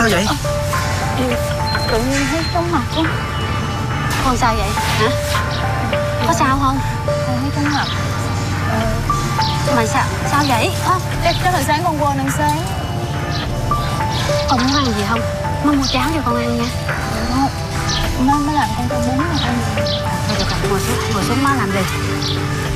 Sao vậy? Tự nhiên thấy chóng mặt quá. Con sao vậy hả? Có sao không? Con thấy chóng mặt. Mà sao vậy? Chắc là sáng con quên ăn sáng. Con muốn ăn gì không? Má mua cháo cho con ăn nha. Không, má làm con bún mà con. Thôi được rồi, ngồi xuống má làm đi.